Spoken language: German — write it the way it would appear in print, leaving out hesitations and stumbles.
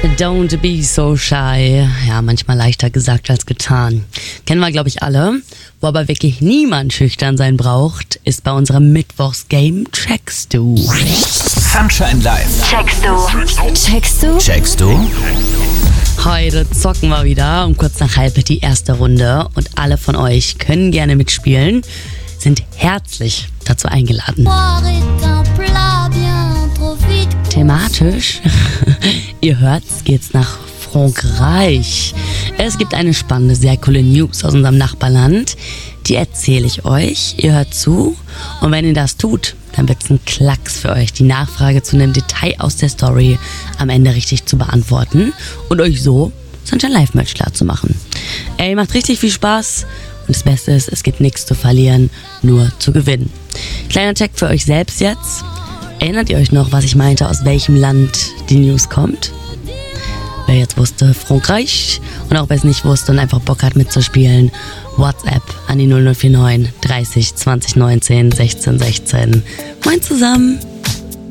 Don't be so shy. Ja, manchmal leichter gesagt als getan. Kennen wir, glaube ich, alle. Wo aber wirklich niemand schüchtern sein braucht, ist bei unserem Mittwochsgame Checkst du. Sunshine Live. Checkst du? Checkst du? Checkst du? Heute zocken wir wieder um kurz nach halb die erste Runde. Und alle von euch können gerne mitspielen, sind herzlich dazu eingeladen. Thematisch, ihr hört's, geht's nach Frankreich. Es gibt eine spannende, sehr coole News aus unserem Nachbarland. Die erzähle ich euch. Ihr hört zu. Und wenn ihr das tut, dann wird's ein Klacks für euch, die Nachfrage zu einem Detail aus der Story am Ende richtig zu beantworten und euch so Sunshine Live Merch klar zu machen. Ey, macht richtig viel Spaß. Und das Beste ist, es gibt nichts zu verlieren, nur zu gewinnen. Kleiner Check für euch selbst jetzt. Erinnert ihr euch noch, was ich meinte, aus welchem Land die News kommt? Wer jetzt wusste, Frankreich. Und auch wer es nicht wusste und einfach Bock hat mitzuspielen, WhatsApp an die 0049 30 20 19 16 16. Moin zusammen!